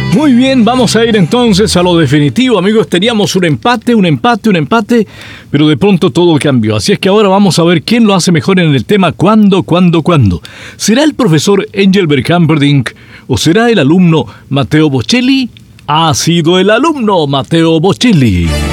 Muy bien, vamos a ir entonces a lo definitivo, amigos. Teníamos un empate, pero de pronto todo cambió. Así es que ahora vamos a ver quién lo hace mejor en el tema ¿cuándo? ¿Será el profesor Engelbert Humperdinck o será el alumno Matteo Bocelli? Ha sido el alumno Matteo Bocelli.